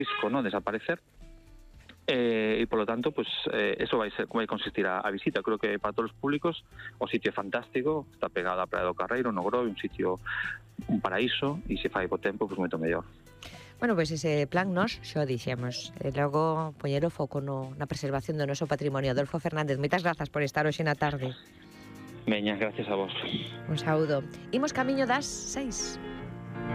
risco, ¿no?, desaparecer. Y por lo tanto, pues eso va a consistir a visita. Creo que para todos los públicos o sitio fantástico, está pegado a Praia do Carreiro, no Grove, un paraíso, e se fai bo tempo, pues moito mellor. Bueno, pois ese plan nós xo dixemos. Logo poñer o foco na preservación do noso patrimonio. Adolfo Fernández, moitas grazas por estar hoxe na tarde. Veña, gracias a vos. Un saúdo. Imos camiño das 6.